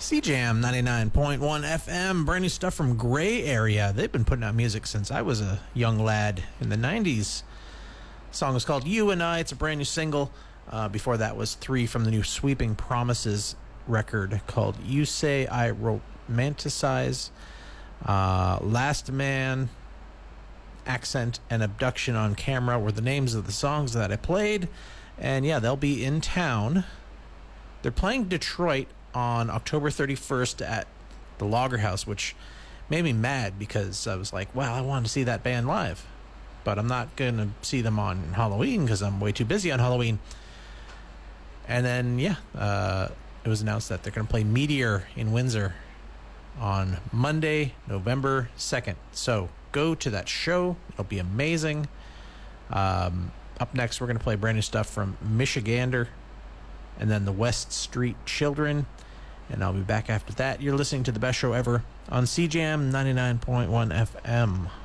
CJAM 99.1 FM, brand new stuff from Gray Area. They've been putting out music since I was a young lad in the 90s. The song is called You and I. It's a brand new single. Before that was 3 from the new Sweeping Promises record called You Say I Romanticize. Last Man, Accent, and Abduction on Camera were the names of the songs that I played. And yeah, they'll be in town. They're playing Detroit on October 31st at the Lager House, which made me mad because I was like, wow, I wanted to see that band live. But I'm not going to see them on Halloween because I'm way too busy on Halloween. And then, yeah, it was announced that they're going to play Meteor in Windsor on Monday, November 2nd. So go to that show. It'll be amazing. Up next, we're going to play brand new stuff from Michigander and then the West Street Children. And I'll be back after that. You're listening to the best show ever on CJAM 99.1 FM.